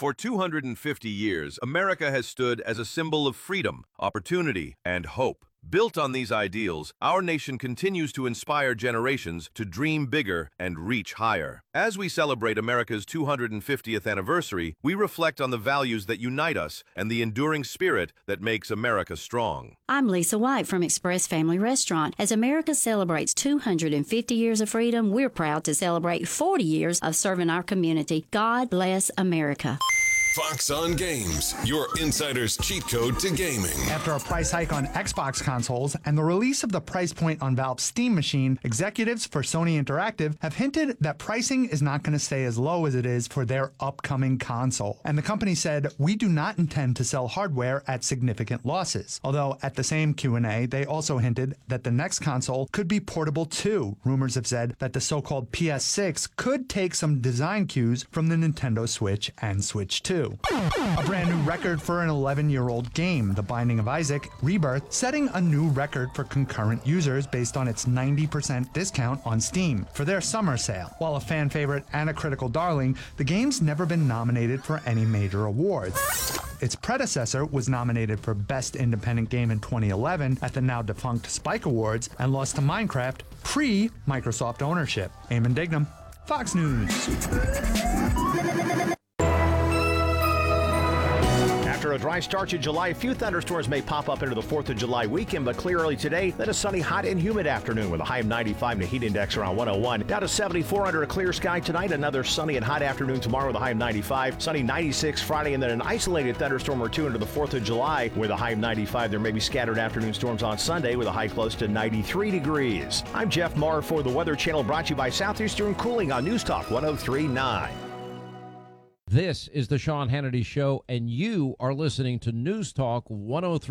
For 250 years, America has stood as a symbol of freedom, opportunity, and hope. Built on these ideals, our nation continues to inspire generations to dream bigger and reach higher. As we celebrate America's 250th anniversary, we reflect on the values that unite us and the enduring spirit that makes America strong. I'm Lisa White from Express Family Restaurant. As America celebrates 250 years of freedom, we're proud to celebrate 40 years of serving our community. God bless America. Fox on Games, your insider's cheat code to gaming. After a price hike on Xbox consoles and the release of the price point on Valve's Steam machine, executives for Sony Interactive have hinted that pricing is not going to stay as low as it is for their upcoming console. And the company said, "We do not intend to sell hardware at significant losses." Although at the same Q&A, they also hinted that the next console could be portable too. Rumors have said that the so-called PS6 could take some design cues from the Nintendo Switch and Switch 2. A brand new record for an 11-year-old game, The Binding of Isaac Rebirth, setting a new record for concurrent users based on its 90% discount on Steam for their summer sale. While a fan favorite and a critical darling, the game's never been nominated for any major awards. Its predecessor was nominated for Best Independent Game in 2011 at the now-defunct Spike Awards and lost to Minecraft pre-Microsoft ownership. Eamon Dignam, Fox News. After a dry start to July, a few thunderstorms may pop up into the 4th of July weekend, but clear early today. Then a sunny, hot, and humid afternoon with a high of 95 and a heat index around 101. Down to 74 under a clear sky tonight. Another sunny and hot afternoon tomorrow with a high of 95. Sunny 96 Friday, and then an isolated thunderstorm or two into the 4th of July with a high of 95. There may be scattered afternoon storms on Sunday with a high close to 93 degrees. I'm Jeff Marr for the Weather Channel, brought to you by Southeastern Cooling on News Talk 103.9. This is the Sean Hannity Show, and you are listening to News Talk 103.